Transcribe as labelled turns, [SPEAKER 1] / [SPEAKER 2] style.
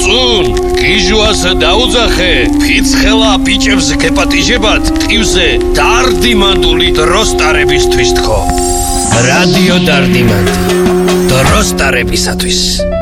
[SPEAKER 1] წუნ გიჟვას დაუძახე ფიცხელა ბიჭებს გეპატიჟებათ ტივზე დარდიმანდული დროსტარებისთვის თქო რადიო დარდიმანდი დროსტარებისათვის